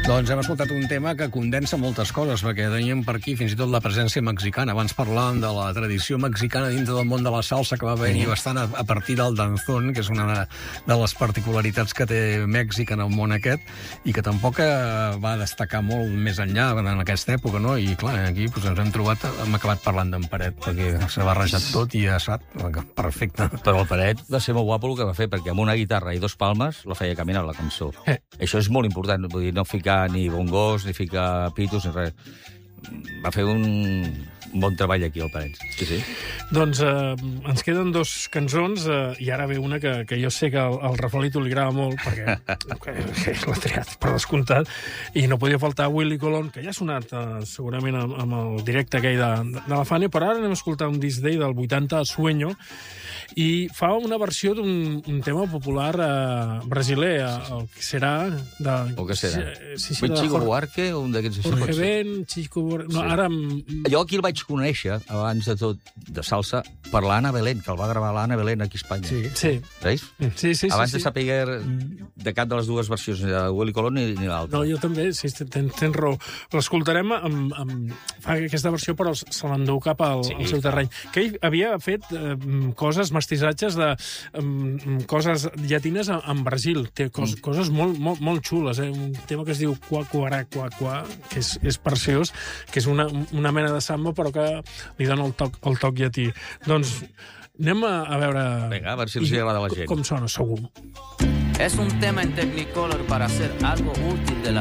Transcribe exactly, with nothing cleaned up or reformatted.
Doncs hem escoltat un tema que condensa moltes coses, perquè teníem per aquí fins i tot la presència mexicana. Abans parlàvem de la tradició mexicana dintre del món de la salsa, que va venir bastant a, a partir del danzón, que és una de les particularitats que té Mèxic en el món aquest, i que tampoc va destacar molt més enllà en aquesta època, no? I clar, aquí doncs, ens hem trobat, hem acabat parlant d'en Peret, perquè s'ha barrejat tot i ha estat perfecte. Però el Peret va ser molt guapo el que va fer, perquè amb una guitarra i dos palmes la feia caminar la cançó. Eh. Això és molt important, vull dir, no ficar ni bongos, ni ficar pitos, ni res. Va fer un bon treball aquí, el Peret. Sí, sí. Doncs eh, ens queden dos cançons, eh, i ara ve una que, que jo sé que al, al Rafaelito li agrada molt, perquè que l'ha triat per descomptat, i no podia faltar Willy Colón, que ja ha sonat eh, segurament amb, amb el directe aquell de, de, de la Fane, però ara anem a escoltar un disc d'ell del vuitanta, Sueño, i fa una versió d'un un tema popular eh, brasiler, eh, el que serà... De, o què serà? Sí, sí, un Chico Buarque o un d'aquests... Jorge Ben, Chico Buarque... No, sí. Ara... Jo aquí el vaig conèixer, abans de tot, de salsa, per l'Anna Belén, que el va gravar l'Anna Belén aquí a Espanya. Sí. Sí. Veus? Sí, sí, abans sí, de sí. saber de cap de les dues versions, de Willy Colón ni, ni l'altra. No, jo també, sí, tens, tens raó. L'escoltarem amb, amb... Fa aquesta versió, però se l'endú cap al, sí, al seu terreny. Que ell havia fet eh, coses, mestissatges de um, coses llatines en Brasil. Té cos, mm. coses molt, molt, molt xules. Eh? Un tema que es diu Qua Quarà Qua Qua, que és, és preciós, que és una, una mena de samba, però que li dona el toc, el toc llatí. Doncs anem a, a veure... Vinga, a veure si els agrada a la gent. Com sona, segur. Es un tema en Technicolor para hacer algo útil de la